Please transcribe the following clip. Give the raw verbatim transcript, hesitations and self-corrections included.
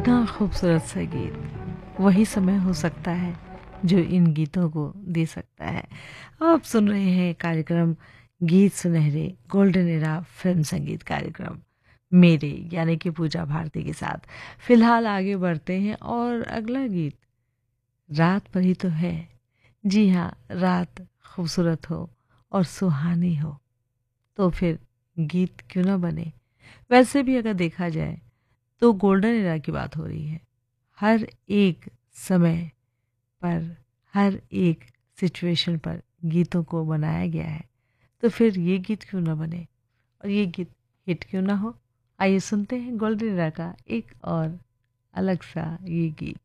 कितना खूबसूरत सा गीत, वही समय हो सकता है जो इन गीतों को दे सकता है। आप सुन रहे हैं कार्यक्रम गीत सुनहरे गोल्डन एरा फिल्म संगीत कार्यक्रम मेरे यानी कि पूजा भारती के साथ। फिलहाल आगे बढ़ते हैं और अगला गीत रात पर ही तो है। जी हाँ, रात खूबसूरत हो और सुहानी हो तो फिर गीत क्यों ना बने। वैसे भी अगर देखा जाए तो गोल्डन एरा की बात हो रही है। हर एक समय पर, हर एक सिचुएशन पर गीतों को बनाया गया है, तो फिर ये गीत क्यों ना बने और ये गीत हिट क्यों ना हो। आइए सुनते हैं गोल्डन एरा का एक और अलग सा ये गीत।